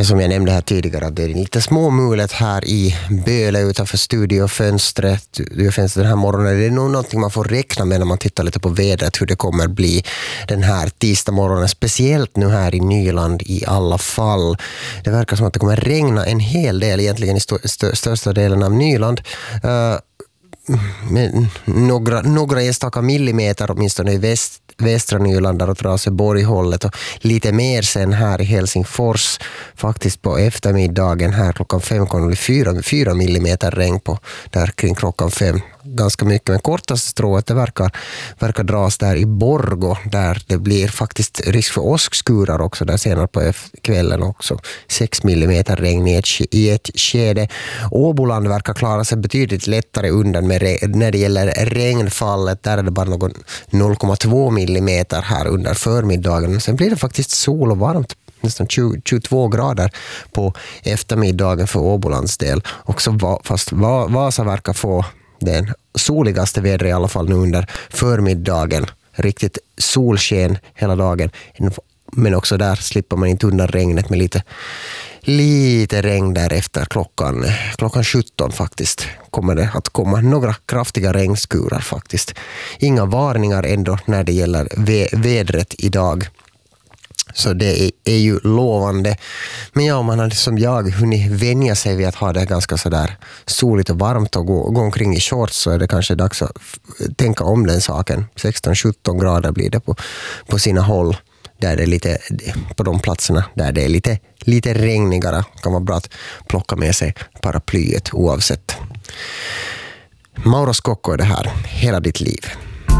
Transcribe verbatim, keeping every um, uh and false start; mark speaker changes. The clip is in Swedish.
Speaker 1: Det som jag nämnde här tidigare, att det är lite småmulet här i Böle utanför studiofönstret. Studiofönstret den här morgonen. Det är nog någonting man får räkna med när man tittar lite på vädret, hur det kommer bli den här tisdag morgonen. Speciellt nu här i Nyland i alla fall. Det verkar som att det kommer regna en hel del egentligen i st- st- största delen av Nyland. Uh, med några, några enstaka millimeter åtminstone i väst, västra Nyland där åt Raseborg-hållet och lite mer sen här i Helsingfors faktiskt på eftermiddagen här klockan fem kommer det bli fyra, fyra millimeter regn på där kring klockan fem. Ganska mycket, men kortaste strået det verkar, verkar dras där i Borgå där det blir faktiskt risk för åskskurar också där senare på kvällen också. sex millimeter regn i ett, i ett skede. Åboland verkar klara sig betydligt lättare undan med re- när det gäller regnfallet. Där är det bara någon noll komma två millimeter här under förmiddagen. Sen blir det faktiskt sol och varmt. Nästan tjugo, tjugotvå grader på eftermiddagen för Åbolands del. Också va, fast va, Vasa verkar få den soligaste vädret i alla fall nu under förmiddagen. Riktigt solsken hela dagen. Men också där slipper man inte undan regnet med lite, lite regn där efter klockan, klockan sjutton faktiskt. Kommer det att komma några kraftiga regnskurar faktiskt. Inga varningar ändå när det gäller vä- vädret idag. Så det är, är ju lovande. Men ja, man har som jag hunnit vänja sig vid att ha det ganska sådär soligt och varmt och gå, gå omkring i shorts, så är det kanske dags att tänka om den saken. sexton sjutton grader blir det på, på sina håll. Där det är lite, på de platserna där det är lite, lite regnigare. Kan vara bra att plocka med sig paraplyet oavsett. Mauro Scocco är det här. Hela ditt liv.